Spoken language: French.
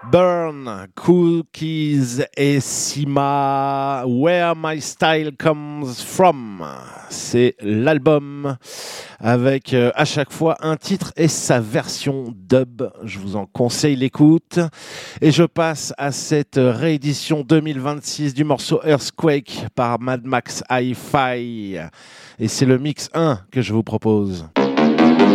Burn, Cookies et Sima, Where My Style Comes From. C'est l'album avec à chaque fois un titre et sa version dub. Je vous en conseille l'écoute. Et je passe à cette réédition 2026 du morceau Earthquake par Mad Max Hi-Fi. Et c'est le mix 1 que je vous propose.